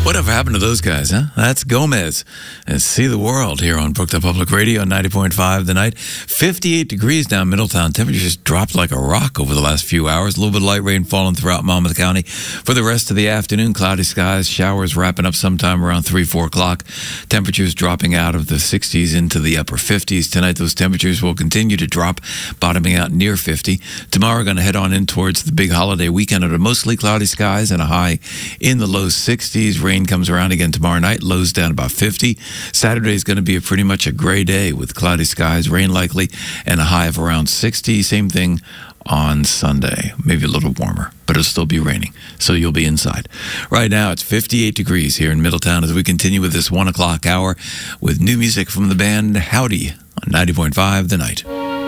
Whatever happened to those guys, huh? That's Gomez and See the World here on Brooklyn Public Radio on 90.5 The Night. 58 degrees now in Middletown. Temperatures dropped like a rock over the last few hours. A little bit of light rain falling throughout Monmouth County. For the rest of the afternoon, cloudy skies, showers wrapping up sometime around 3, 4 o'clock. Temperatures dropping out of the 60s into the upper 50s. Tonight, those temperatures will continue to drop, bottoming out near 50. Tomorrow, we're going to head on in towards the big holiday weekend under mostly cloudy skies and a high in the low 60s. Rain comes around again tomorrow night, lows down about 50. Saturday is going to be pretty much a gray day with cloudy skies, rain likely, and a high of around 60. Same thing on Sunday, maybe a little warmer, but it'll still be raining, so you'll be inside. Right now, it's 58 degrees here in Middletown as we continue with this 1 o'clock hour with new music from the band Howdy on 90.5 The Night.